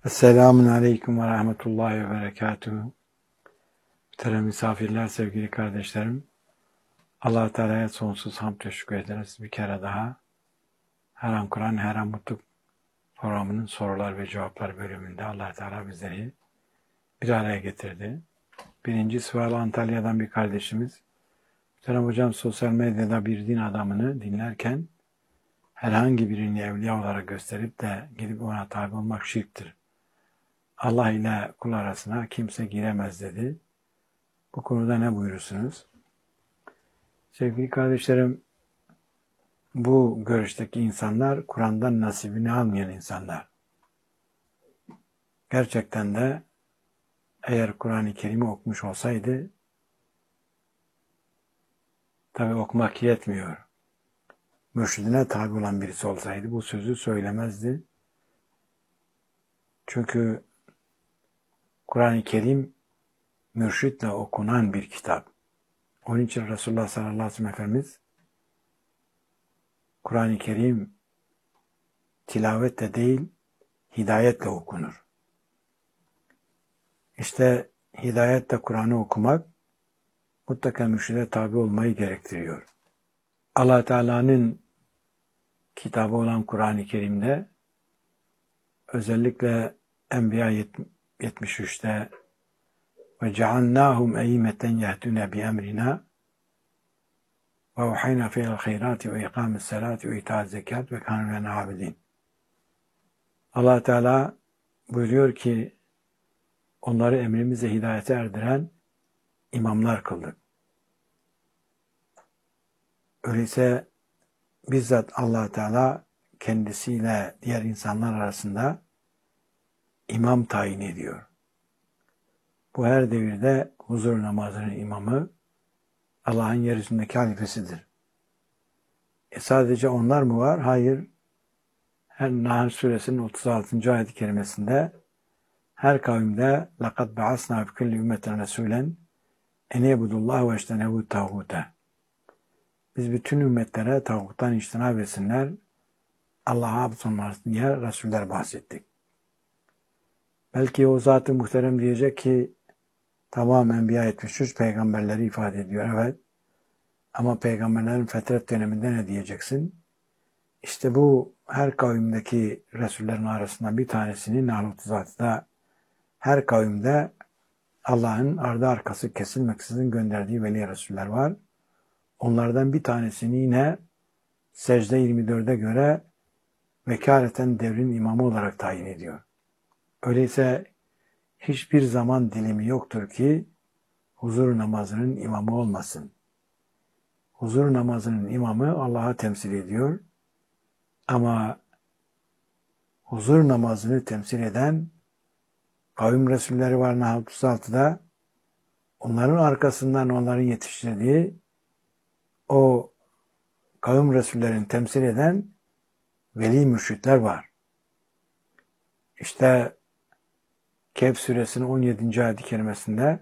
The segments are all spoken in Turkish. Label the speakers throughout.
Speaker 1: Selamun Aleyküm ve Rahmetullahi ve Berekatuhu. Muhterem misafirler, sevgili kardeşlerim. Allah-u Teala'ya sonsuz hamd ve şükür ederiz. Bir kere daha Her An Kur'an, Her An Mutlu programının sorular ve cevaplar bölümünde Allah-u Teala bizleri bir araya getirdi. Birinci sual Antalya'dan bir kardeşimiz. Muhterem hocam, sosyal medyada bir din adamını dinlerken herhangi birini evliya olarak gösterip de gidip ona tabi olmak şirktir. Allah ile kul arasına kimse giremez dedi. Bu konuda ne buyurursunuz? Sevgili kardeşlerim, bu görüşteki insanlar Kur'an'dan nasibini almayan insanlar. Gerçekten de eğer Kur'an-ı Kerim'i okumuş olsaydı, tabi okumak yetmiyor. Mürşidine tabi olan birisi olsaydı bu sözü söylemezdi. Çünkü Kur'an-ı Kerim mürşitle okunan bir kitap. Onun için Resulullah sallallahu aleyhi ve sellem Efendimiz Kur'an-ı Kerim tilavetle değil, hidayetle okunur. İşte hidayetle Kur'an'ı okumak mutlaka mürşide tabi olmayı gerektiriyor. Allah Teala'nın kitabı olan Kur'an-ı Kerim'de özellikle Enbiya 73'te ve cealnâhum eyyimeten yehdûne bi emrina ve uhayna fiyel hayrâti ve ikâmis salâti ve itâz zekât ve kânû lena abidin. Allah Teala buyuruyor ki onları emrimize hidayete erdiren imamlar kıldık. Öyleyse bizzat Allah Teala kendisiyle diğer insanlar arasında imam tayin ediyor. Bu her devirde huzur namazının imamı Allah'ın yeryüzündeki halifesidir. Sadece onlar mı var? Hayır. Nahl suresinin 36. ayet-i kerimesinde her kavimde لَقَدْ بَعَثْنَا فِي كُلِّ ümmeten رَسُولًا اَنْ يَعْبُدُوا اللّٰهَ وَاجْتَنِبُوا الطَّاغُوتَ. Biz bütün ümmetlere tağuttan içtinab etsinler, Allah'a abdolsunlar diye Resuller bahsettik. Belki o Zat-ı Muhterem diyecek ki tamam, Enbiya 73 peygamberleri ifade ediyor, evet. Ama peygamberlerin fetret döneminde ne diyeceksin? İşte bu her kavimdeki Resullerin arasından bir tanesinin Nahl 36'da her kavimde Allah'ın ardı arkası kesilmeksizin gönderdiği veli Resuller var. Onlardan bir tanesini yine Secde 24'e göre vekaleten devrin imamı olarak tayin ediyor. Öyleyse hiçbir zaman dilimi yoktur ki huzur namazının imamı olmasın. Huzur namazının imamı Allah'a temsil ediyor. Ama huzur namazını temsil eden kavim Resulleri var Nahl 36'da. Onların arkasından onların yetiştirdiği o kavim Resullerin temsil eden veli mürşitler var. İşte Kehf suresinin 17. ayet-i kerimesinde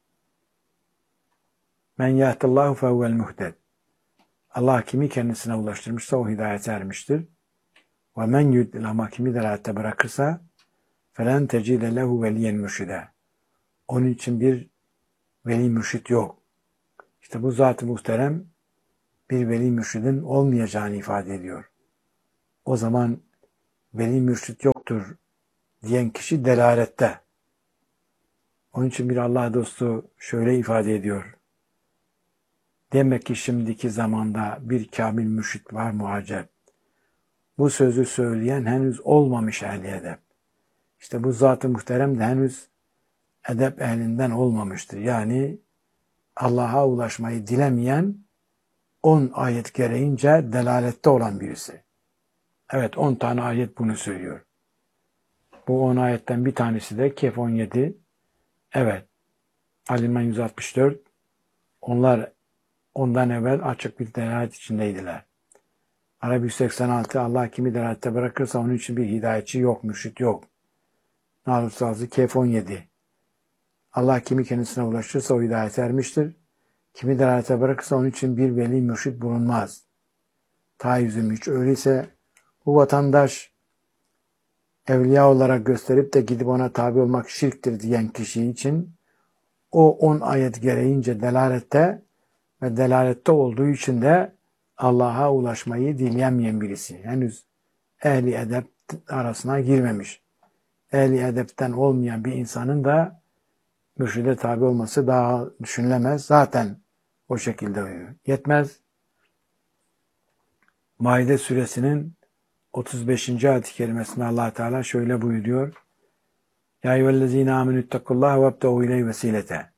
Speaker 1: men yahdillahu fehuvel muhted. Allah kimi kendisine ulaştırmışsa o hidayete ermiştir. Ve men yudlil, ama kimi delalette bırakırsa felen tecide lehu veliyen mürşide. Onun için bir veli mürşit yok. İşte bu Zat-ı Muhterem bir veli mürşidin olmayacağını ifade ediyor. O zaman veli mürşit yoktur diyen kişi delalette. Onun için bir Allah dostu şöyle ifade ediyor. Demek ki şimdiki zamanda bir kamil mürşit var mı acep? Bu sözü söyleyen henüz olmamış ehli edep. İşte bu Zat-ı Muhterem de henüz edep ehlinden olmamıştır. Yani Allah'a ulaşmayı dilemeyen 10 ayet gereğince delalette olan birisi. Evet, 10 tane ayet bunu söylüyor. Bu 10 ayetten bir tanesi de Kehf 17. Evet, Ali İmran 164. Onlar ondan evvel açık bir delalet içindeydiler. Arap 186. Allah kimi delalette bırakırsa onun için bir hidayetçi yok, mürşit yok. Nahl 36, Kehf 17. Allah kimi kendisine ulaşırsa o hidayete ermiştir. Kimi delalete bırakırsa onun için bir veli mürşit bulunmaz. Ta 123. Öyleyse bu vatandaş evliya olarak gösterip de gidip ona tabi olmak şirktir diyen kişi için o 10 ayet gereğince delalette ve delalette olduğu için de Allah'a ulaşmayı dileyemeyen birisi. Henüz ehli edep arasına girmemiş. Ehli edepten olmayan bir insanın da mürşide tabi olması daha düşünülemez. Zaten o şekilde yetmez. Maide suresinin 35. ayet-i kerimesinde Allah Teala şöyle buyuruyor. Ya eyyühellezine amenüttekullah ve ebteğu ileyhi vesilete.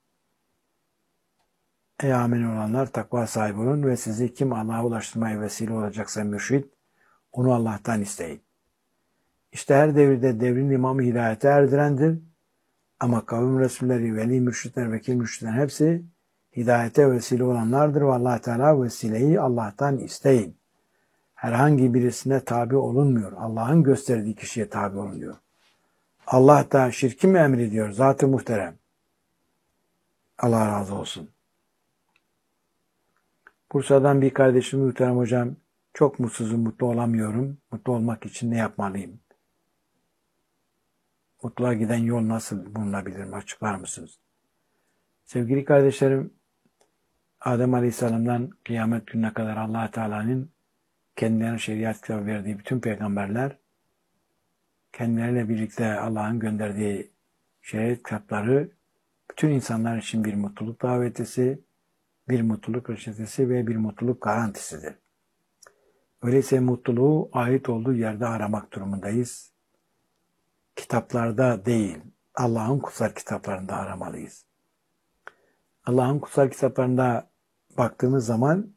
Speaker 1: Ey amin olanlar takva sahibi olun ve sizi kim Allah'a ulaştırmaya vesile olacaksa mürşid, onu Allah'tan isteyin. İşte her devirde devrin imamı hidayete erdirendir. Ama kavim resulleri, veli mürşitler, vekil mürşitler hepsi hidayete vesile olanlardır ve Allah Teala vesileyi Allah'tan isteyin. Herhangi birisine tabi olunmuyor. Allah'ın gösterdiği kişiye tabi olunuyor. Allah da şirki mi emrediyor? Zat-ı muhterem. Allah razı olsun. Bursa'dan bir kardeşim muhterem hocam, çok mutsuzum, mutlu olamıyorum. Mutlu olmak için ne yapmalıyım? Mutluluğa giden yol nasıl bulunabilirim? Açıklar mısınız? Sevgili kardeşlerim, Adem Aleyhisselam'dan kıyamet gününe kadar Allah Teala'nın kendilerine şeriat kitabı verdiği bütün peygamberler, kendileriyle birlikte Allah'ın gönderdiği şeriat kitapları bütün insanlar için bir mutluluk davetisi, bir mutluluk reçetesi ve bir mutluluk garantisidir. Öyleyse mutluluğu ait olduğu yerde aramak durumundayız. Kitaplarda değil, Allah'ın kutsal kitaplarında aramalıyız. Allah'ın kutsal kitaplarında baktığımız zaman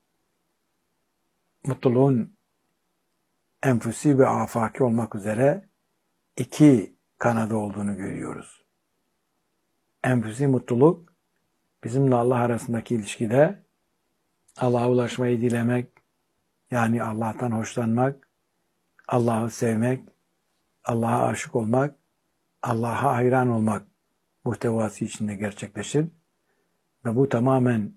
Speaker 1: mutluluğun enfüsi ve afaki olmak üzere iki kanadı olduğunu görüyoruz. Enfüsi mutluluk bizimle Allah arasındaki ilişkide Allah'a ulaşmayı dilemek, yani Allah'tan hoşlanmak, Allah'ı sevmek, Allah'a aşık olmak, Allah'a hayran olmak muhtevası içinde gerçekleşir. Ve bu tamamen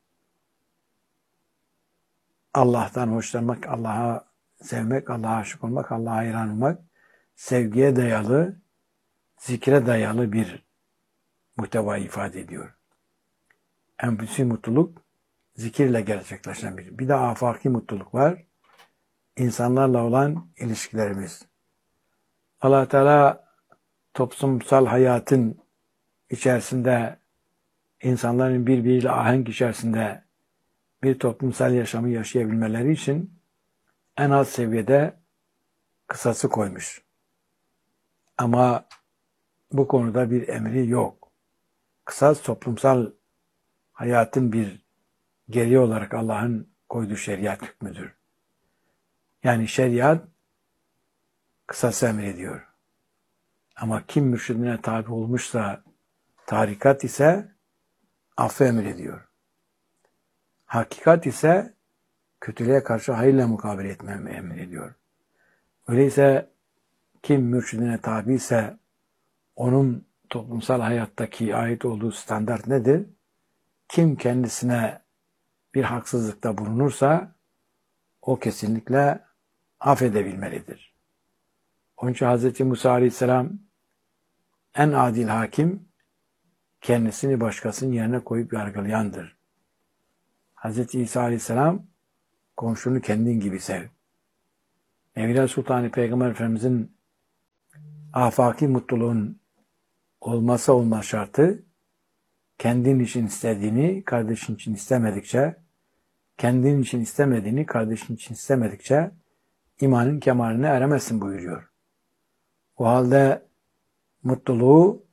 Speaker 1: Allah'tan hoşlanmak, Allah'a sevmek, Allah'a aşık olmak, Allah'a hayran olmak, sevgiye dayalı, zikre dayalı bir muhtevayı ifade ediyor. Enfüsi mutluluk zikirle gerçekleşen bir. Bir de afaki mutluluk var. İnsanlarla olan ilişkilerimiz. Allah Teala toplumsal hayatın içerisinde insanların birbiriyle ahenk içerisinde bir toplumsal yaşamı yaşayabilmeleri için en alt seviyede kısası koymuş. Ama bu konuda bir emri yok. Kısas toplumsal hayatın bir gereği olarak Allah'ın koyduğu şeriat hükmüdür. Yani şeriat kısası emrediyor. Ama kim mürşidine tabi olmuşsa, tarikat ise affı emrediyor. Hakikat ise kötülüğe karşı hayırla mukabele etmemi emrediyor. Öyleyse kim mürşidine tabi ise onun toplumsal hayattaki ait olduğu standart nedir? Kim kendisine bir haksızlıkta bulunursa o kesinlikle affedebilmelidir. Onun için Hz. Musa Aleyhisselam en adil hakim kendisini başkasının yerine koyup yargılayandır. Hz. İsa Aleyhisselam komşunu kendin gibi sev. Evliya Sultanı Peygamber Efendimizin afaki mutluluğun olmazsa olmaz şartı kendin için istediğini kardeşin için istemedikçe, kendin için istemediğini kardeşin için istemedikçe imanın kemaline eremezsin buyuruyor. O halde mutluluğu,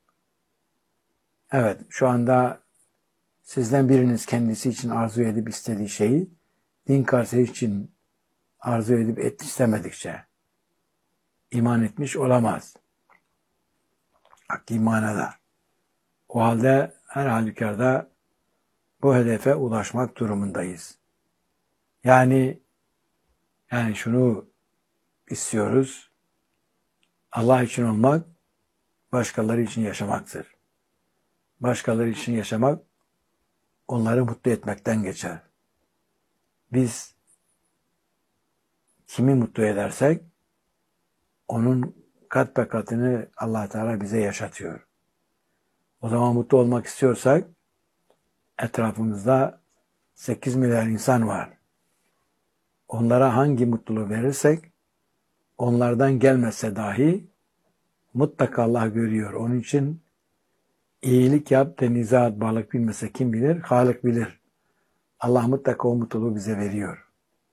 Speaker 1: evet şu anda sizden biriniz kendisi için arzu edip istediği şeyi din kardeşi için arzu edip istemedikçe iman etmiş olamaz. Hakki manada. O halde her halükarda bu hedefe ulaşmak durumundayız. Yani şunu istiyoruz. Allah için olmak, başkaları için yaşamaktır. Başkaları için yaşamak, onları mutlu etmekten geçer. Biz kimi mutlu edersek, onun kat be katını Allah Teala bize yaşatıyor. O zaman mutlu olmak istiyorsak etrafımızda 8 milyar insan var. Onlara hangi mutluluğu verirsek onlardan gelmese dahi mutlaka Allah görüyor. Onun için iyilik yap, denize at, balık bilmese kim bilir? Halık bilir. Allah mutlaka o mutluluğu bize veriyor.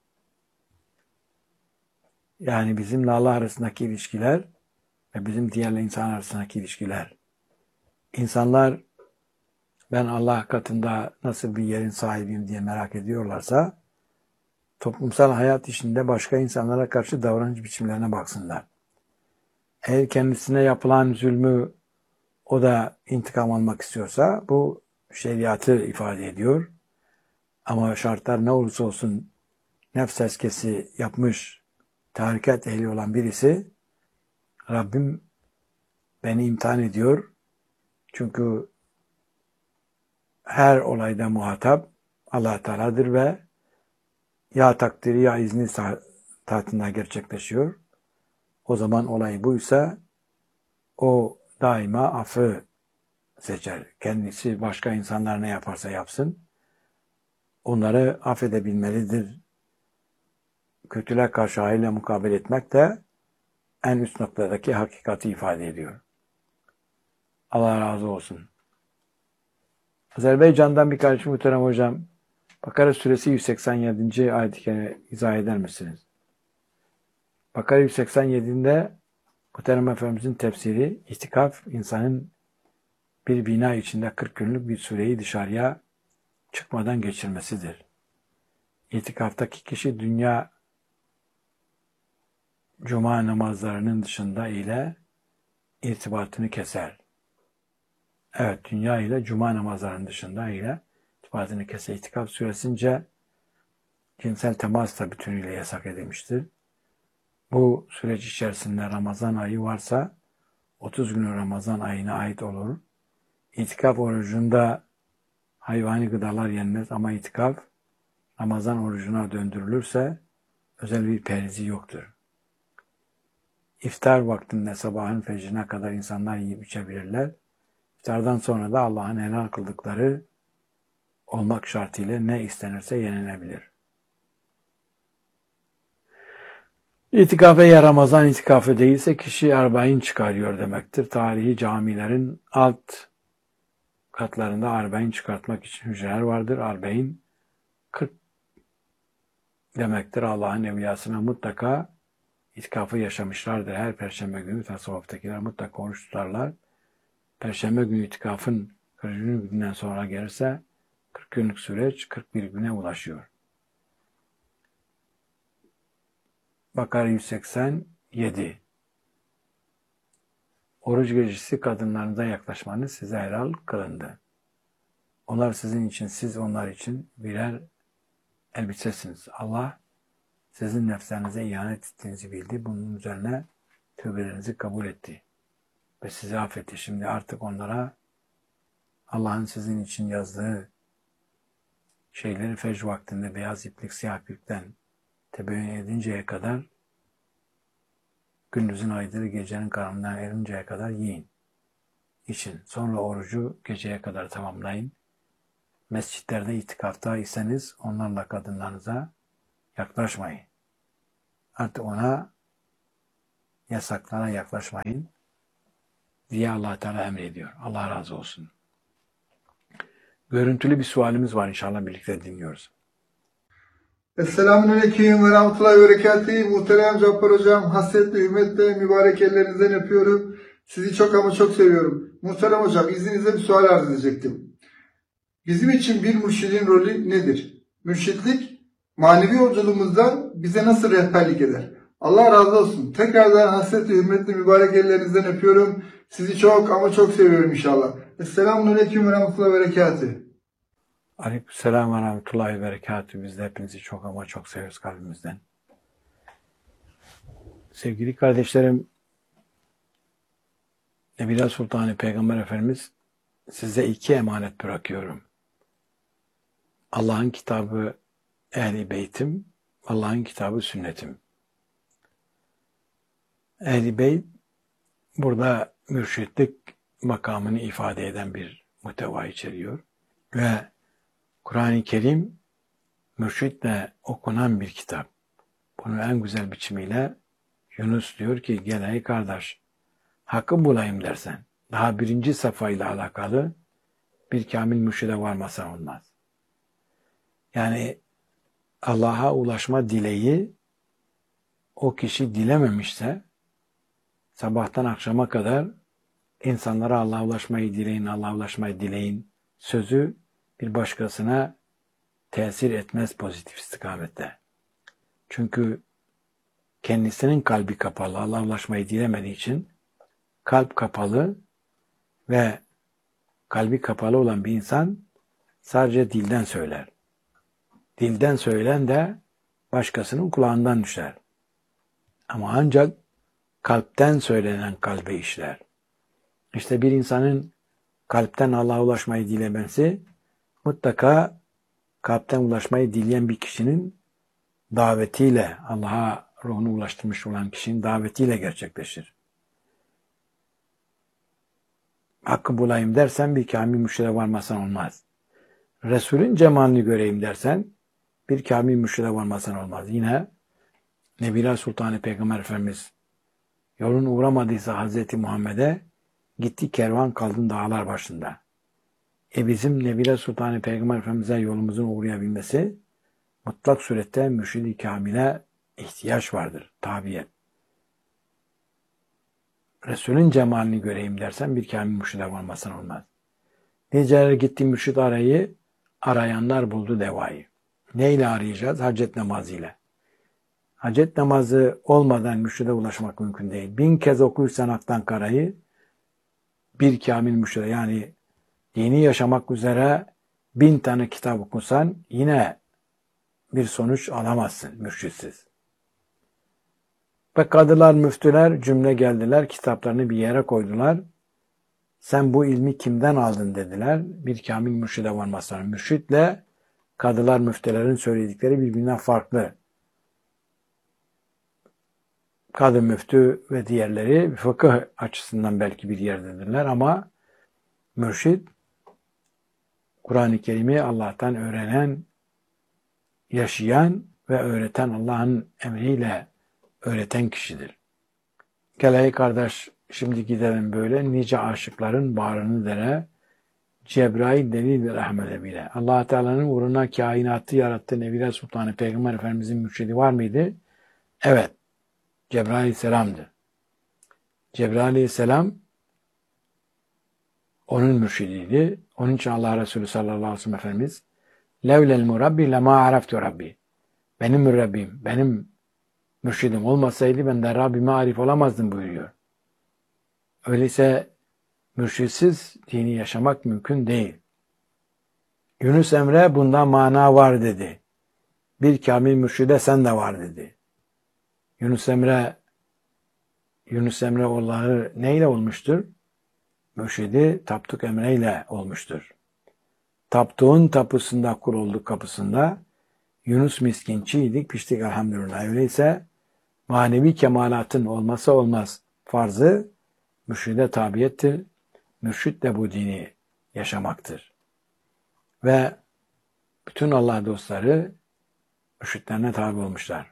Speaker 1: Yani bizimle Allah arasındaki ilişkiler ve bizim diğerle insan arasındaki ilişkiler. İnsanlar ben Allah katında nasıl bir yerin sahibiyim diye merak ediyorlarsa toplumsal hayat işinde başka insanlara karşı davranış biçimlerine baksınlar. Eğer kendisine yapılan zulmü o da intikam almak istiyorsa bu şeriatı ifade ediyor. Ama şartlar ne olursa olsun nefs eskesi yapmış, tarikat ehli olan birisi Rabbim beni imtihan ediyor. Çünkü her olayda muhatap Allah Teala'dır ve ya takdiri ya izni tahtında gerçekleşiyor. O zaman olay buysa o daima affı seçer. Kendisi başka insanlar ne yaparsa yapsın onları affedebilmelidir. Kötüler karşı hayırla mukabele etmek de en üst noktadaki hakikati ifade ediyor. Allah razı olsun. Azerbaycan'dan bir kardeşim muhterem hocam. Bakara suresi 187. ayet-i izah eder misiniz? Bakara 187'de muhterem Efendimizin tefsiri itikaf insanın bir bina içinde 40 günlük bir süreyi dışarıya çıkmadan geçirmesidir. İtikaftaki kişi dünya cuma namazlarının dışında ile irtibatını keser. Evet, dünya ile cuma namazlarının dışında ile irtibatını keser. İtikaf süresince cinsel temas da bütünüyle yasak edilmiştir. Bu süreç içerisinde Ramazan ayı varsa 30 günü Ramazan ayına ait olur. İtikaf orucunda hayvani gıdalar yenmez ama itikaf Ramazan orucuna döndürülürse özel bir perizi yoktur. İftar vaktinde sabahın fecrine kadar insanlar yiyip içebilirler. İftardan sonra da Allah'ın helal kıldıkları olmak şartıyla ne istenirse yenilebilir. İtikafe ya Ramazan itikafı değilse kişi arbain çıkarıyor demektir. Tarihi camilerin alt katlarında arbain çıkartmak için hücreler vardır. Arbain 40 demektir. Allah'ın evliyasına mutlaka itikafı yaşamışlardır. Her perşembe günü tasavvuftakiler mutlaka oruç tutarlar. Perşembe günü itikafın 40. günden sonra gelirse 40 günlük süreç 41 güne ulaşıyor. Bakara 187. Oruç gecesi kadınlarınıza yaklaşmanız size helal kılındı. Onlar sizin için, siz onlar için birer elbisesiniz. Allah sizin nefslerinize ihanet ettiğinizi bildi. Bunun üzerine tövbelerinizi kabul etti. Ve sizi affetti. Şimdi artık onlara Allah'ın sizin için yazdığı şeyleri fecr vaktinde beyaz iplik, siyah iplikten tebeyyün edinceye kadar gündüzün aydınlığı gecenin karanlığına erinceye kadar yiyin. İçin. Sonra orucu geceye kadar tamamlayın. Mescitlerde itikafta iseniz onlarla kadınlarınıza yaklaşmayın. Artık ona yasaklara yaklaşmayın diye Allah Teala emrediyor. Allah razı olsun. Görüntülü bir sualimiz var, inşallah birlikte dinliyoruz.
Speaker 2: Esselamunaleyküm ve rahmetullahi ve berekatuhu. Muhterem Cabbar Hocam, hasretle, hürmetle, mübarek ellerinizden öpüyorum. Sizi çok ama çok seviyorum. Muhterem Hocam, izninizle bir sual arz edecektim. Bizim için bir mürşidin rolü nedir? Mürşitlik, manevi yolculuğumuzdan bize nasıl rehberlik eder? Allah razı olsun. Tekrardan hasretle, hürmetle, mübarek ellerinizden öpüyorum. Sizi çok ama çok seviyorum inşallah. Esselamunaleyküm ve rahmetullahi ve berekatuhu.
Speaker 1: Aleykümselam ve rahmetullahi ve berekatuhu. Biz de hepinizi çok ama çok seviyoruz kalbimizden. Sevgili kardeşlerim, Nebila Sultanı Peygamber Efendimiz size 2 emanet bırakıyorum. Allah'ın kitabı Ehl-i Beytim, Allah'ın kitabı sünnetim. Ehl-i Beyt burada mürşitlik makamını ifade eden bir muhteva içeriyor. Ve Kur'an-ı Kerim mürşitle okunan bir kitap. Bunu en güzel biçimiyle Yunus diyor ki gel ey kardeş hakkı bulayım dersen daha birinci safhayla alakalı bir kamil mürşide varmasan olmaz. Yani Allah'a ulaşma dileği o kişi dilememişse sabahtan akşama kadar insanlara Allah'a ulaşmayı dileyin, Allah'a ulaşmayı dileyin sözü bir başkasına tesir etmez pozitif istikamette. Çünkü kendisinin kalbi kapalı, Allah'a ulaşmayı dilemediği için kalp kapalı ve kalbi kapalı olan bir insan sadece dilden söyler. Dilden söylen de başkasının kulağından düşer. Ama ancak kalpten söylenen kalbe işler. İşte bir insanın kalpten Allah'a ulaşmayı dilemesi mutlaka kalpten ulaşmayı dileyen bir kişinin davetiyle, Allah'a ruhunu ulaştırmış olan kişinin davetiyle gerçekleşir. Hakkı bulayım dersen bir kamil mürşide varmasan olmaz. Resulün cemalini göreyim dersen bir kamil mürşide varmasan olmaz. Yine Nebiler Sultanı Peygamber Efendimiz yolun uğramadıysa Hazreti Muhammed'e gitti kervan kaldın dağlar başında. Bizim Nebiler Sultanı Peygamber Efendimiz'e yolumuzun uğrayabilmesi mutlak surette mürşid-i kamile ihtiyaç vardır. Tabiyet. Resulün cemalini göreyim dersen bir kamil mürşide varmasan olmaz. Niceleri gitti mürşid arayı, arayanlar buldu devayı. Neyle arayacağız? Hacet namazıyla. Hacet namazı olmadan mürşide ulaşmak mümkün değil. 1000 kez okuyursan aktan karayı, bir kamil mürşide yani dini yaşamak üzere 1000 tane kitap okusan yine bir sonuç alamazsın mürşitsiz. Ve kadılar, müftüler cümle geldiler, kitaplarını bir yere koydular. Sen bu ilmi kimden aldın dediler. Bir kamil mürşide varmazsan. Mürşitle kadılar, müftülerin söyledikleri birbirinden farklı. Kadı, müftü ve diğerleri fıkıh açısından belki bir yerdedirler ama mürşid Kur'an-ı Kerim'i Allah'tan öğrenen, yaşayan ve öğreten, Allah'ın emriyle öğreten kişidir. Gel ey kardeş, şimdi gidelim böyle, nice aşıkların bağrını dere, Cebrail delil rahmet bile. Allah Teala'nın uğruna kainatı yarattı Nebiler Sultanı Peygamber Efendimizin mürşidi var mıydı? Evet. Cebrail Aleyhisselam'dı. Cebrail Aleyhisselam onun mürşidiydi. Onun için Allah Resulü sallallahu aleyhi ve sellem Efendimiz levlel murabbi lema araftu rabbi. Benim mürebbim, benim mürşidim olmasaydı ben de Rabbime arif olamazdım buyuruyor. Öyleyse mürşitsiz dini yaşamak mümkün değil. Yunus Emre bundan mana var dedi. Bir kamil mürşide sen de var dedi. Yunus Emre oğulları neyle olmuştur? Mürşidi Tapduk Emre ile olmuştur. Tapduk'un tapusunda kul olduk kapısında Yunus miskinçiydik piştik elhamdülillah. Öyleyse manevi kemalatın olmazsa olmaz farzı mürşide tabiyettir. Mürşid de bu dini yaşamaktır. Ve bütün Allah dostları mürşidlerine tabi olmuşlar.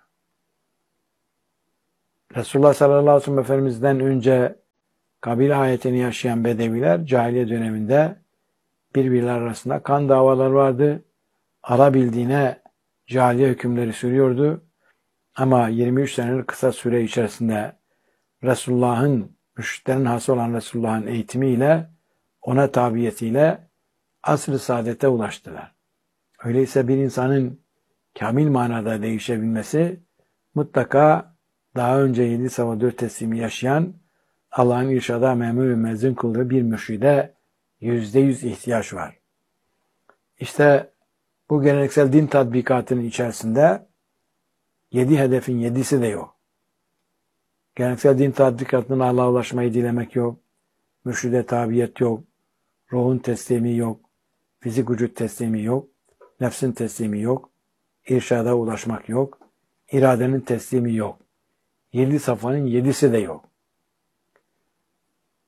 Speaker 1: Resulullah sallallahu aleyhi ve sellem Efendimiz'den önce kabile hayatını yaşayan Bedeviler cahiliye döneminde birbirleri arasında kan davaları vardı. Alabildiğine cahiliye hükümleri sürüyordu. Ama 23 senelik kısa süre içerisinde Resulullah'ın, mürşitlerin hası olan Resulullah'ın eğitimiyle, ona tabiyetiyle asr-ı saadete ulaştılar. Öyleyse bir insanın kamil manada değişebilmesi mutlaka daha önce 7 sabah 4 teslimi yaşayan Allah'ın irşada memur ve mezun kıldığı bir mürşide %100 ihtiyaç var. İşte bu geleneksel din tatbikatının içerisinde 7 hedefin 7'si de yok. Geleneksel din tatbikatının Allah'a ulaşmayı dilemek yok. Mürşide tabiyet yok. Ruhun teslimi yok. Fizik vücut teslimi yok. Nefsin teslimi yok. İrşada ulaşmak yok. İradenin teslimi yok. 7 safhanın 7'si de yok.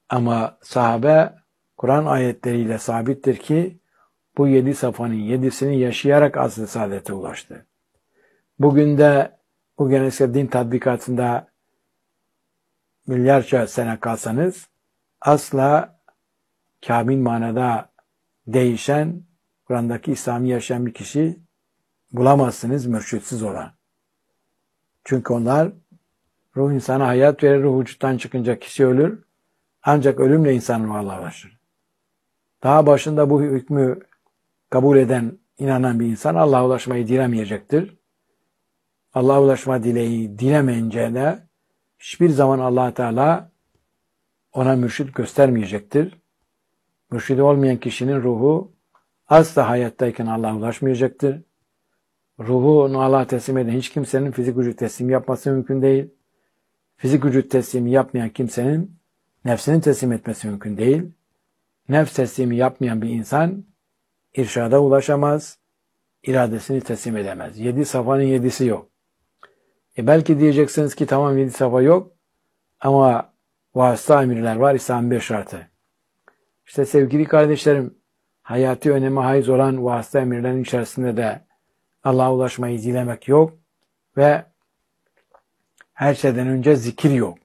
Speaker 1: Ama sahabe Kur'an ayetleriyle sabittir ki bu 7 safhanın 7'sini yaşayarak asr-ı saadete ulaştı. Bugün de bu geleneksel din tatbikatında milyarca sene kalsanız asla kamil manada değişen, Kur'an'daki İslam'ı yaşayan bir kişi bulamazsınız mürşitsiz olan. Çünkü onlar ruh insana hayat verir, ruh vücuttan çıkınca kişi ölür. Ancak ölümle insan varlığa ulaşır. Daha başında bu hükmü kabul eden, inanan bir insan Allah'a ulaşmayı dilemeyecektir. Allah'a ulaşma dileği dilemeyince de hiçbir zaman Allah Teala ona mürşid göstermeyecektir. Mürşidi olmayan kişinin ruhu asla hayattayken Allah'a ulaşmayacaktır. Ruhunu Allah'a teslim eden hiç kimsenin fizik vücut teslimi yapması mümkün değil. Fizik vücut teslimi yapmayan kimsenin nefsini teslim etmesi mümkün değil. Nefs teslimi yapmayan bir insan irşada ulaşamaz, iradesini teslim edemez. 7 safhanın 7'si yok. Belki diyeceksiniz ki tamam 7 safa yok ama vasıta emirler var, İslam'ın 5 şartı. İşte sevgili kardeşlerim, hayati öneme haiz olan vasıta emirlerin içerisinde de Allah'a ulaşmayı dilemek yok ve her şeyden önce zikir yok.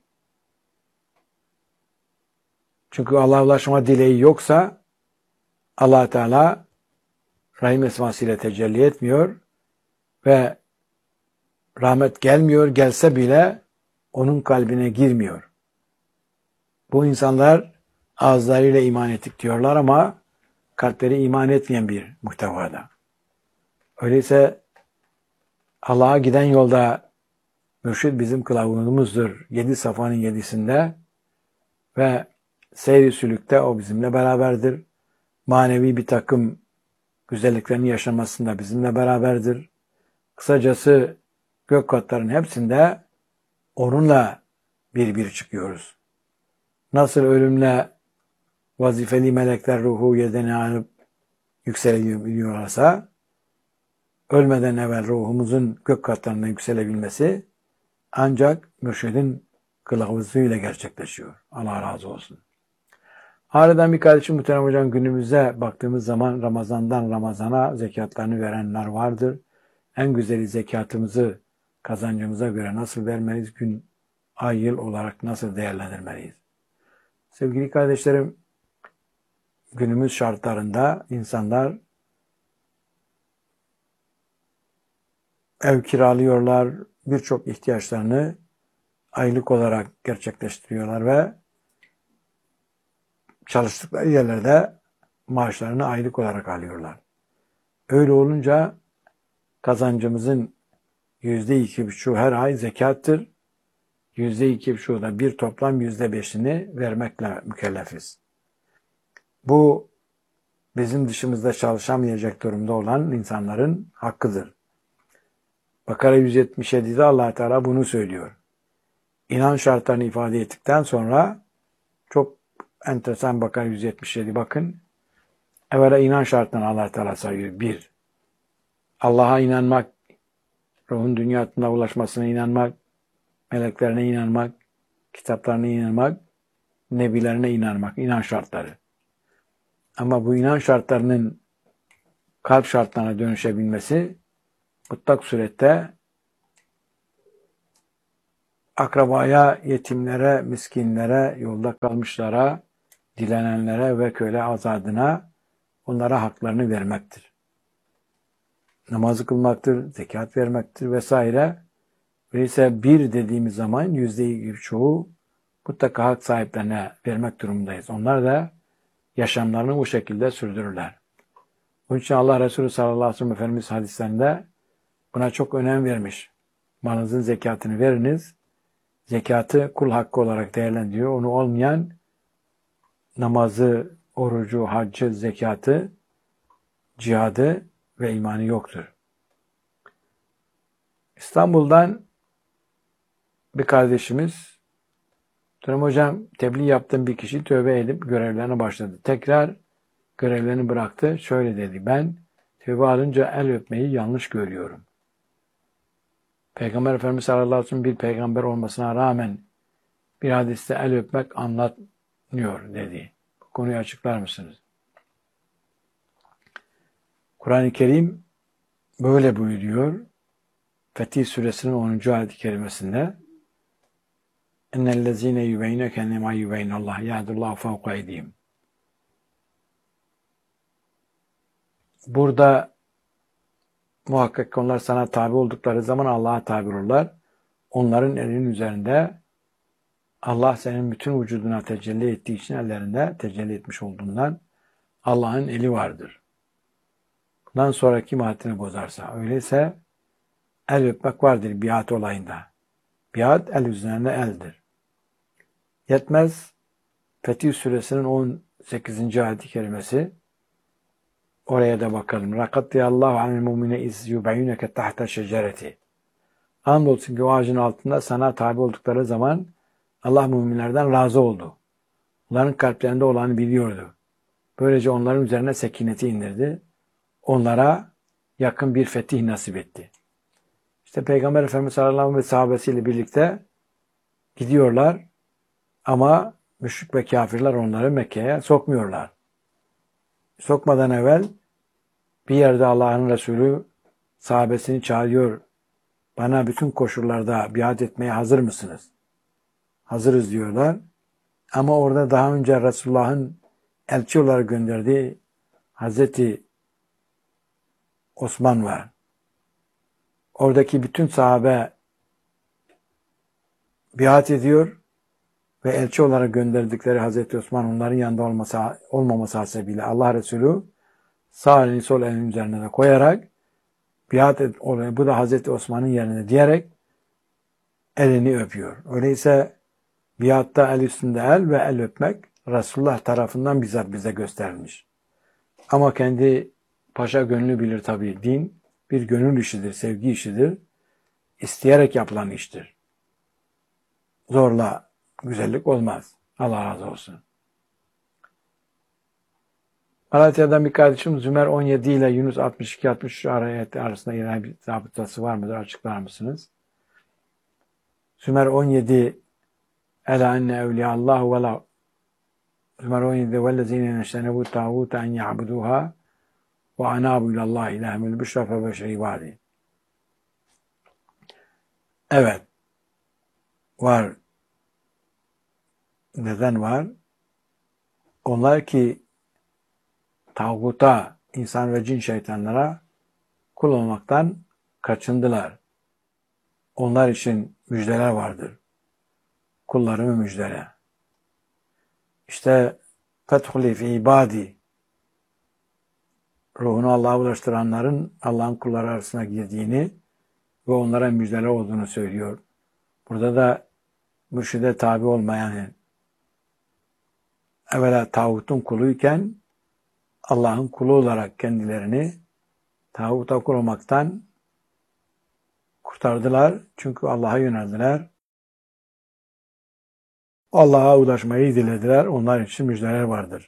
Speaker 1: Çünkü Allah'a ulaşma dileği yoksa Allah Teala Rahim esmasıyla tecelli etmiyor ve rahmet gelmiyor, gelse bile onun kalbine girmiyor. Bu insanlar ağızlarıyla iman ettik diyorlar ama kalpleri iman etmeyen bir muhtevada. Öyleyse Allah'a giden yolda mürşid bizim kılavuzumuzdur. 7 safhanın 7'sinde ve seyri sülükte o bizimle beraberdir. Manevi bir takım güzelliklerini yaşamasında bizimle beraberdir. Kısacası gök katların hepsinde onunla bir çıkıyoruz. Nasıl ölümle vazifeli melekler ruhu yedene alıp yükseliyorlarsa, ölmeden evvel ruhumuzun gök katlarına yükselebilmesi ancak mürşidin kılavuzuyla gerçekleşiyor. Allah razı olsun. Harbiden bir kardeşim muhterem hocam, günümüze baktığımız zaman Ramazan'dan Ramazan'a zekatlarını verenler vardır. En güzeli zekatımızı kazancımıza göre nasıl vermeliyiz? Gün, ay, yıl olarak nasıl değerlendirmeliyiz? Sevgili kardeşlerim, günümüz şartlarında insanlar ev kiralıyorlar, birçok ihtiyaçlarını aylık olarak gerçekleştiriyorlar ve çalıştıkları yerlerde maaşlarını aylık olarak alıyorlar. Öyle olunca kazancımızın %2,5'u her ay zekattır. %2,5'u da bir toplam %5'ini vermekle mükellefiz. Bu bizim dışımızda çalışamayacak durumda olan insanların hakkıdır. Bakara 177'de Allah Teala bunu söylüyor. İnan şartlarını ifade ettikten sonra çok enteresan Bakara 177 bakın. Evvela inan şartlarını Allah Teala sayıyor. 1. Allah'a inanmak, ruhun dünyasına ulaşmasına inanmak, meleklerine inanmak, kitaplarına inanmak, nebilerine inanmak, inan şartları. Ama bu inan şartlarının kalp şartlarına dönüşebilmesi mutlak surette akrabaya, yetimlere, miskinlere, yolda kalmışlara, dilenenlere ve köle azadına onlara haklarını vermektir. Namazı kılmaktır, zekat vermektir vesaire. Öyleyse bir dediğimiz zaman %2,5'u mutlaka hak sahiplerine vermek durumundayız. Onlar da yaşamlarını bu şekilde sürdürürler. Bunun için Allah Resulü sallallahu aleyhi ve sellem Efendimiz hadislerinde buna çok önem vermiş. Malınızın zekatını veriniz. Zekatı kul hakkı olarak değerlendiriyor. Onu olmayan namazı, orucu, haccı, zekatı, cihadı ve imanı yoktur. İstanbul'dan bir kardeşimiz, hocam tebliğ yaptığım bir kişi tövbe edip görevlerine başladı. Tekrar görevlerini bıraktı. Şöyle dedi, ben tövbe alınca el öpmeyi yanlış görüyorum. Peygamber Efendimiz sallallahu aleyhi ve sellem bir peygamber olmasına rağmen bir hadiste el öpmek dedi. Bu konuyu açıklar mısınız? Kur'an-ı Kerim böyle buyuruyor. Fetih Suresinin 10. ayet-i kerimesinde اَنَّ يُبَيْنَكَ اَنَّمَا يُبَيْنَ اللّٰهِ يَعْدُ اللّٰهُ فَوْقَ اَيْدِيهِمْ. Burada muhakkak onlar sana tabi oldukları zaman Allah'a tabi olurlar. Onların elinin üzerinde Allah senin bütün vücuduna tecelli ettiği için ellerinde tecelli etmiş olduğundan Allah'ın eli vardır. Bundan sonra kim ahdini bozarsa öyleyse el öpmek vardır biat olayında. Biat el üzerine eldir. Yetmez Fetih Suresinin 18. ayet-i kerimesi. Oraya da bakalım. Rakatiyallahu anil mu'mine iz yubeyyuneke tahta şecereti. Andolsun ki o ağacın altında sana tabi oldukları zaman Allah müminlerden razı oldu. Onların kalplerinde olanı biliyordu. Böylece onların üzerine sekineti indirdi. Onlara yakın bir fetih nasip etti. İşte Peygamber Efendimiz sallallahu aleyhi ve sellem ve sahabesiyle birlikte gidiyorlar ama müşrik ve kafirler onları Mekke'ye sokmuyorlar. Sokmadan evvel bir yerde Allah'ın Resulü sahabesini çağırıyor. Bana bütün koşullarda biat etmeye hazır mısınız? Hazırız diyorlar. Ama orada daha önce Resulullah'ın elçi olarak gönderdiği Hazreti Osman var. Oradaki bütün sahabe biat ediyor ve elçi olarak gönderdikleri Hazreti Osman onların yanında olmaması hasebiyle Allah Resulü sağ elini sol elinin üzerine de koyarak biat et oraya. Bu da Hazreti Osman'ın yerine diyerek elini öpüyor. Öyleyse biatta el üstünde el ve el öpmek Resulullah tarafından bizzat bize gösterilmiş. Ama kendi paşa gönlü bilir tabii. Din bir gönül işidir, sevgi işidir. İsteyerek yapılan iştir. Zorla güzellik olmaz. Allah razı olsun. Malatya'dan bir kardeşim Zümer 17 ile Yunus 62-63 ayet arasında yine bir zabıtası var mıdır? Açıklar mısınız? Zümer 17 Ela enne evliyallahu ve la Zümer 17 vellezine neştenebu tağuta en ya'buduha ve anabu ilallahi ilahimül büşra fe beşri ibadi. Evet. Var. Neden var? Onlar ki tağuta, insan ve cin şeytanlara kul olmaktan kaçındılar. Onlar için müjdeler vardır. Kullarımı müjdele. İşte fethuli fi ibadi, ruhunu Allah'a ulaştıranların Allah'ın kulları arasına girdiğini ve onlara müjdeler olduğunu söylüyor. Burada da mürşide tabi olmayan, evvela tağutun kuluyken Allah'ın kulu olarak kendilerini tağuta kul olmaktan kurtardılar. Çünkü Allah'a yöneldiler. Allah'a ulaşmayı dilediler. Onlar için müjdeler vardır.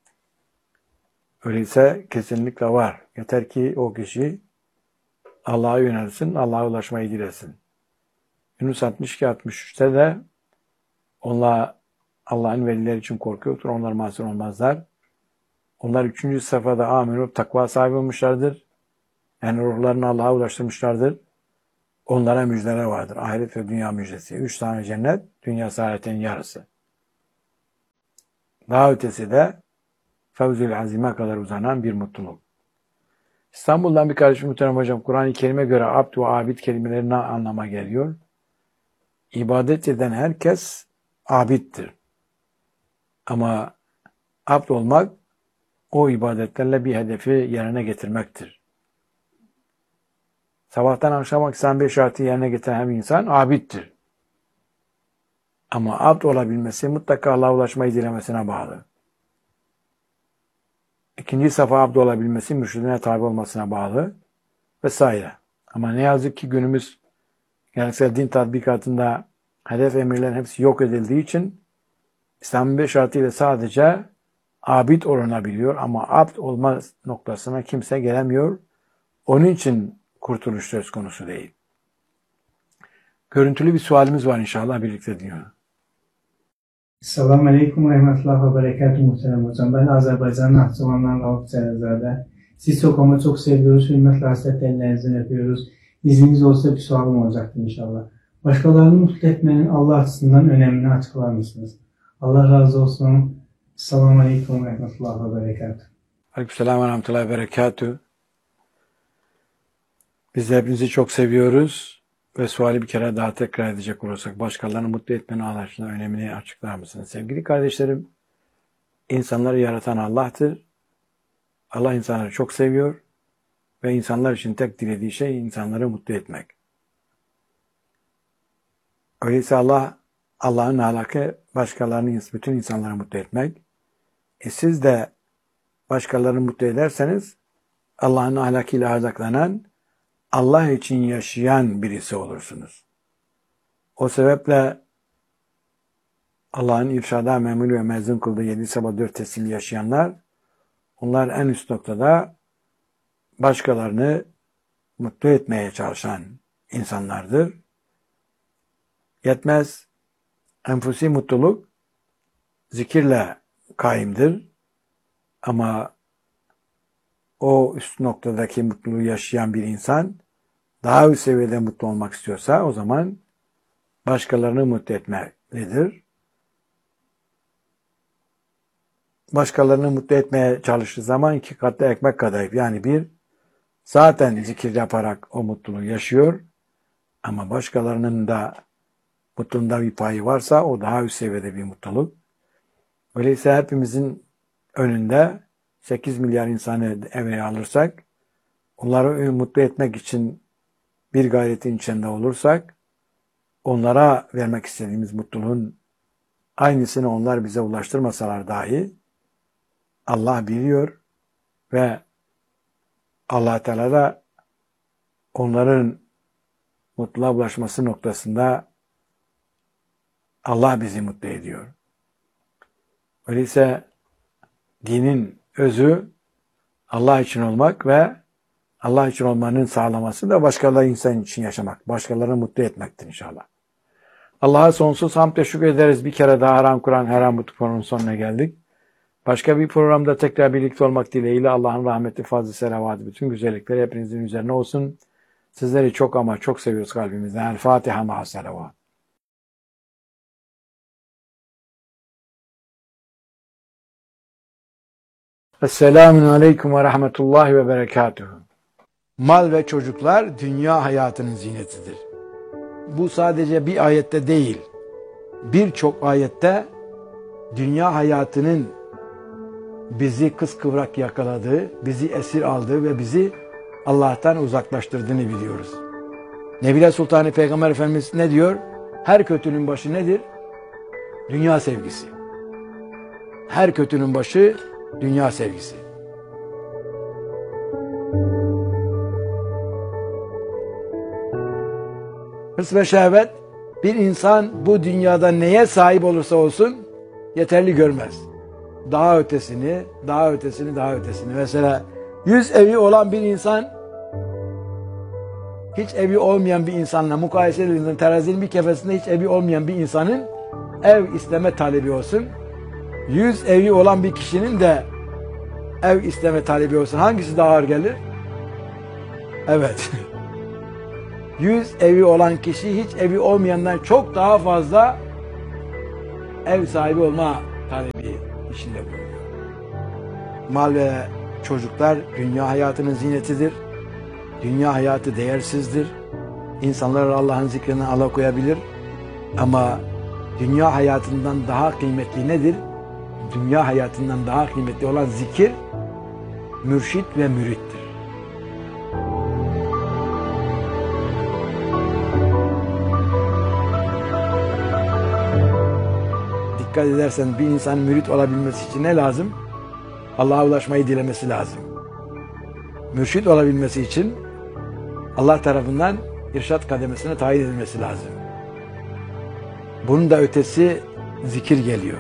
Speaker 1: Öyleyse kesinlikle var. Yeter ki o kişi Allah'a yönelsin, Allah'a ulaşmayı dilesin. Yunus 62-63'te de onlar Allah'ın velileri için korkuyordur. Onlar mahzun olmazlar. Onlar 3. safhada amenup takva sahibi olmuşlardır. Yani ruhlarını Allah'a ulaştırmışlardır. Onlara müjdeler vardır. Ahiret ve dünya müjdesi. 3 tane cennet, dünya saadetinin yarısı. Daha ötesi de Fevzül Azim'e kadar uzanan bir mutluluk. İstanbul'dan bir kardeşim muhterem hocam, Kur'an-ı Kerim'e göre abd ve abid kelimeleri ne anlama geliyor? İbadet eden herkes abiddir. Ama abd olmak o ibadetlerle bir hedefi yerine getirmektir. Sabahtan akşama 85 şartı yerine getiren bir insan abiddir. Ama abd olabilmesi mutlaka Allah'a ulaşmayı dilemesine bağlı. İkinci safa abd olabilmesi mürşidine tabi olmasına bağlı vesaire. Ama ne yazık ki günümüz geleneksel din tatbikatında hedef emirlerin hepsi yok edildiği için İslam'ın 5 şartıyla sadece abid olunabiliyor ama abd olma noktasına kimse gelemiyor. Onun için kurtuluş söz konusu değil. Görüntülü bir sualimiz var inşallah birlikte dinliyoruz.
Speaker 3: Selamun Aleyküm ve Rahmetullah ve Berekatuhu muhterem hocam. Ben Azerbaycan Nahçıvan'dan Rauf Cəlilzade. Sizi çok ama çok seviyoruz. Hürmetle hasret ellerinizden öpüyoruz. İzniniz olsa bir sualım olacaktı inşallah. Başkalarını mutlu etmenin Allah açısından önemini açıklar mısınız? Allah razı olsun. Selamun Aleyküm ve Rahmetullah ve Berekatuhu.
Speaker 1: Aleykümselam ve Rahmetullahi ve Berekatuhu. Biz de hepinizi çok seviyoruz. Ve suali bir kere daha tekrar edecek olursak, başkalarını mutlu etmenin Allah aşkına önemini açıklar mısınız? Sevgili kardeşlerim, insanları yaratan Allah'tır. Allah insanları çok seviyor ve insanlar için tek dilediği şey insanları mutlu etmek. Öyleyse Allah'ın ahlakı başkalarını, bütün insanları mutlu etmek. Siz de başkalarını mutlu ederseniz Allah'ın ahlakıyla ahlaklanan, Allah için yaşayan birisi olursunuz. O sebeple Allah'ın irşada memul ve mezun kıldığı 7 sabah 4 teslim yaşayanlar, onlar en üst noktada başkalarını mutlu etmeye çalışan insanlardır. Yetmez, enfusi mutluluk zikirle kaimdir. Ama o üst noktadaki mutluluğu yaşayan bir insan daha üst seviyede mutlu olmak istiyorsa o zaman başkalarını mutlu etmelidir. Başkalarını mutlu etmeye çalıştığı zaman 2 katlı ekmek kadayıf. Yani bir, zaten zikir yaparak o mutluluğu yaşıyor ama başkalarının da mutluluğunda bir payı varsa o daha üst seviyede bir mutluluk. Öyleyse hepimizin önünde 8 milyar insanı evreye alırsak, onları mutlu etmek için bir gayretin içinde olursak, onlara vermek istediğimiz mutluluğun aynısını onlar bize ulaştırmasalar dahi Allah biliyor ve Allah Teala da onların mutluluğa ulaşması noktasında Allah bizi mutlu ediyor. Öyleyse dinin özü Allah için olmak ve Allah için olmanın sağlaması da başkaları insan için yaşamak, başkalarını mutlu etmektir inşallah. Allah'a sonsuz hamd ve şükür ederiz. Bir kere daha Haram Kur'an Her An Mutlu programının sonuna geldik. Başka bir programda tekrar birlikte olmak dileğiyle Allah'ın rahmeti, fazlı selavatı, bütün güzellikleri hepinizin üzerine olsun. Sizleri çok ama çok seviyoruz kalbimizden. El Fatiha ma'a selavat. Esselamun Aleyküm ve Rahmetullahi ve Berekatuhu. Mal ve çocuklar dünya hayatının zinetidir. Bu sadece bir ayette değil, birçok ayette dünya hayatının bizi kıskıvrak yakaladığı, bizi esir aldığı ve bizi Allah'tan uzaklaştırdığını biliyoruz. Nebile Sultanı Peygamber Efendimiz ne diyor? Her kötünün başı nedir? Dünya sevgisi. Her kötünün başı dünya sevgisi. Hırs ve şehvet bir insan bu dünyada neye sahip olursa olsun yeterli görmez. Daha ötesini, daha ötesini, daha ötesini. Mesela 100 evi olan bir insan hiç evi olmayan bir insanla mukayese edildiğinde terazinin bir kefesinde hiç evi olmayan bir insanın ev isteme talebi olsun. 100 evi olan bir kişinin de ev isteme talebi olsun. Hangisi daha ağır gelir? Evet. 100 evi olan kişi hiç evi olmayandan çok daha fazla ev sahibi olma talebi içinde bulunuyor. Mal ve çocuklar dünya hayatının zinetidir. Dünya hayatı değersizdir. İnsanlar Allah'ın zikrinden alıkoyabilir. Ama dünya hayatından daha kıymetli nedir? Dünya hayatından daha kıymetli olan zikir, mürşit ve mürittir. Dikkat edersen bir insanın mürit olabilmesi için ne lazım? Allah'a ulaşmayı dilemesi lazım. Mürşit olabilmesi için Allah tarafından irşat kademesine tayin edilmesi lazım. Bunun da ötesi zikir geliyor.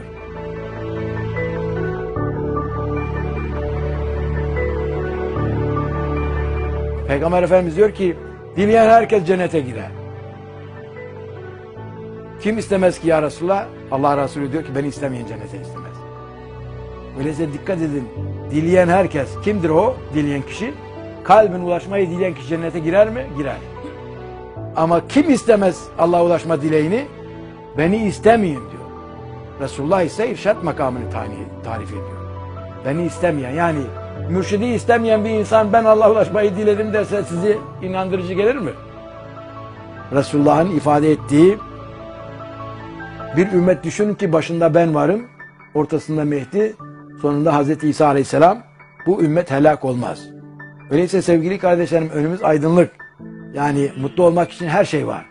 Speaker 1: Peygamber Efendimiz diyor ki, dileyen herkes cennete girer. Kim istemez ki ya Resulallah? Allah Resulü diyor ki beni istemeyen cennete istemez. Öyleyse dikkat edin. Dileyen herkes. Kimdir o? Dileyen kişi. Kalbin ulaşmayı dileyen kişi cennete girer mi? Girer. Ama kim istemez Allah'a ulaşma dileğini? Beni istemeyin diyor. Resulullah ise irşat makamını tarif ediyor. Beni istemeyen, yani mürşidi istemeyen bir insan ben Allah'a ulaşmayı diledim derse sizi inandırıcı gelir mi? Resulullah'ın ifade ettiği bir ümmet düşünün ki başında ben varım, ortasında Mehdi, sonunda Hz. İsa Aleyhisselam, bu ümmet helak olmaz. Öyleyse sevgili kardeşlerim, önümüz aydınlık. Yani mutlu olmak için her şey var.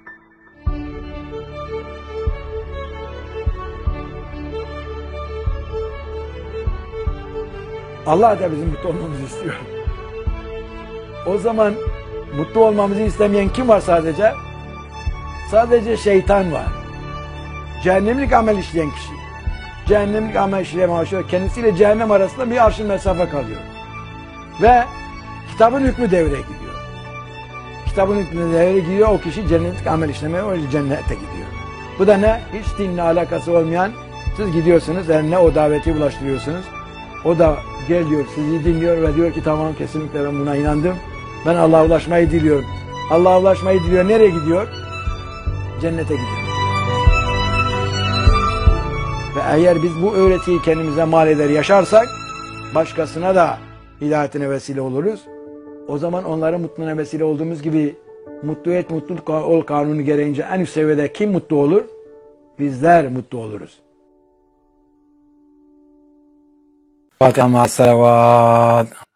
Speaker 1: Allah da bizim mutlu olmamızı istiyor. O zaman mutlu olmamızı istemeyen kim var sadece? Sadece şeytan var. Cehennemlik amel işleyen kişi. Cehennemlik amel işleyemeye başlıyor. Kendisiyle cehennem arasında bir arşın mesafe kalıyor. Ve kitabın hükmü devreye gidiyor. Kitabın hükmü devreye gidiyor. O kişi cennetlik amel işlemeye, o cennete gidiyor. Bu da ne? Hiç dinle alakası olmayan, siz gidiyorsunuz, eline o daveti bulaştırıyorsunuz. O da geliyor, sizi dinliyor ve diyor ki tamam, kesinlikle ben buna inandım. Ben Allah'a ulaşmayı diliyorum. Allah'a ulaşmayı diliyor. Nereye gidiyor? Cennete gidiyor. Ve eğer biz bu öğretiyi kendimize mal eder yaşarsak, başkasına da hidayetine vesile oluruz. O zaman onlara mutluluğuna vesile olduğumuz gibi mutlu et, mutluluk ol kanunu gereğince en üst seviyede kim mutlu olur? Bizler mutlu oluruz. Fatiha ma'as salavat.